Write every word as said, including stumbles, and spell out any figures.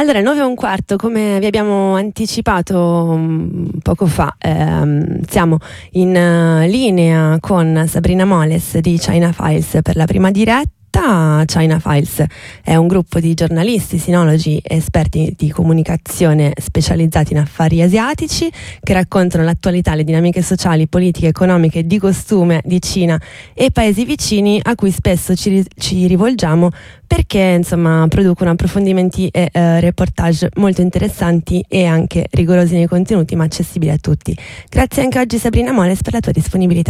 Allora, nove e un quarto, come vi abbiamo anticipato um, poco fa, ehm, siamo in uh, linea con Sabrina Moles di China Files per la prima diretta. China Files è un gruppo di giornalisti, sinologi e esperti di comunicazione specializzati in affari asiatici che raccontano l'attualità, le dinamiche sociali, politiche, economiche, di costume di Cina e paesi vicini, a cui spesso ci, ci rivolgiamo perché insomma producono approfondimenti e eh, reportage molto interessanti e anche rigorosi nei contenuti, ma accessibili a tutti. Grazie anche oggi Sabrina Moles per la tua disponibilità.